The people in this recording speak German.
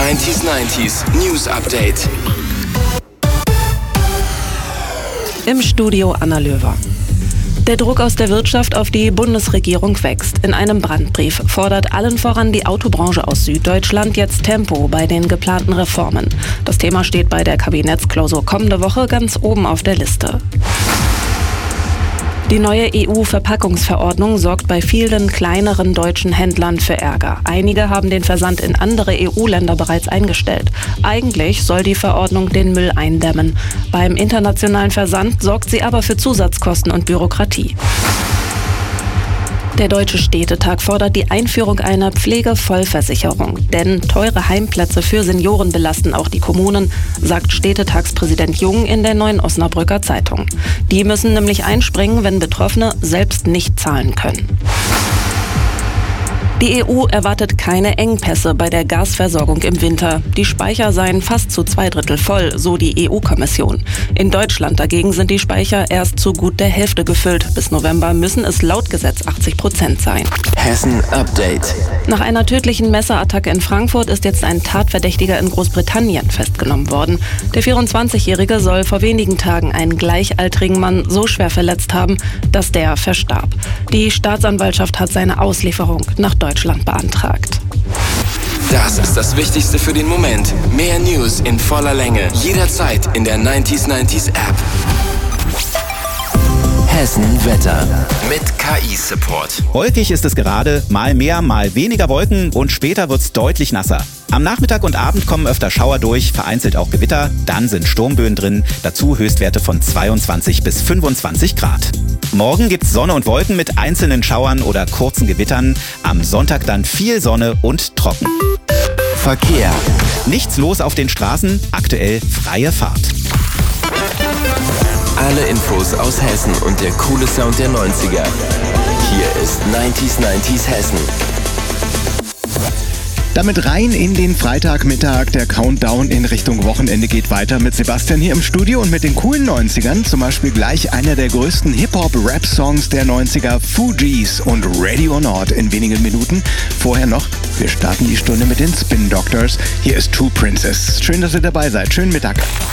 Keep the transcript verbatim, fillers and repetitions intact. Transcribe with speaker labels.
Speaker 1: neunzig neunzig News Update.
Speaker 2: Im Studio Anna Löwer. Der Druck aus der Wirtschaft auf die Bundesregierung wächst. In einem Brandbrief fordert allen voran die Autobranche aus Süddeutschland jetzt Tempo bei den geplanten Reformen. Das Thema steht bei der Kabinettsklausur kommende Woche ganz oben auf der Liste. Die neue E U-Verpackungsverordnung sorgt bei vielen kleineren deutschen Händlern für Ärger. Einige haben den Versand in andere E U-Länder bereits eingestellt. Eigentlich soll die Verordnung den Müll eindämmen. Beim internationalen Versand sorgt sie aber für Zusatzkosten und Bürokratie. Der Deutsche Städtetag fordert die Einführung einer Pflegevollversicherung. Denn teure Heimplätze für Senioren belasten auch die Kommunen, sagt Städtetagspräsident Jung in der Neuen Osnabrücker Zeitung. Die müssen nämlich einspringen, wenn Betroffene selbst nicht zahlen können. Die E U erwartet keine Engpässe bei der Gasversorgung im Winter. Die Speicher seien fast zu zwei Drittel voll, so die E U-Kommission. In Deutschland dagegen sind die Speicher erst zu gut der Hälfte gefüllt. Bis November müssen es laut Gesetz achtzig Prozent sein.
Speaker 1: Hessen Update.
Speaker 2: Nach einer tödlichen Messerattacke in Frankfurt ist jetzt ein Tatverdächtiger in Großbritannien festgenommen worden. Der vierundzwanzigjährige soll vor wenigen Tagen einen gleichaltrigen Mann so schwer verletzt haben, dass der verstarb. Die Staatsanwaltschaft hat seine Auslieferung nach Deutschland beantragt.
Speaker 1: Das ist das Wichtigste für den Moment. Mehr News in voller Länge. Jederzeit in der neunzig neunzig App. Hessen Wetter mit K I-Support.
Speaker 3: Wolkig ist es gerade, mal mehr, mal weniger Wolken und später wird's deutlich nasser. Am Nachmittag und Abend kommen öfter Schauer durch, vereinzelt auch Gewitter, dann sind Sturmböen drin, dazu Höchstwerte von zweiundzwanzig bis fünfundzwanzig Grad. Morgen gibt's Sonne und Wolken mit einzelnen Schauern oder kurzen Gewittern, am Sonntag dann viel Sonne und trocken.
Speaker 1: Verkehr.
Speaker 3: Nichts los auf den Straßen, aktuell freie Fahrt.
Speaker 1: Alle Infos aus Hessen und der coole Sound der neunziger. Hier ist neunzig neunzig Hessen.
Speaker 4: Damit rein in den Freitagmittag. Der Countdown in Richtung Wochenende geht weiter mit Sebastian hier im Studio und mit den coolen neunzigern. Zum Beispiel gleich einer der größten Hip-Hop-Rap-Songs der neunziger, Fugees und Ready or Not in wenigen Minuten. Vorher noch, wir starten die Stunde mit den Spin Doctors. Hier ist True Princess. Schön, dass ihr dabei seid. Schönen Mittag.